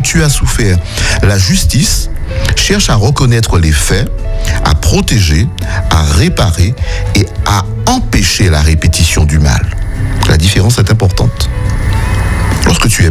tu as souffert. La justice cherche à reconnaître les faits, à protéger, à réparer et à empêcher la répétition du mal. La différence est importante.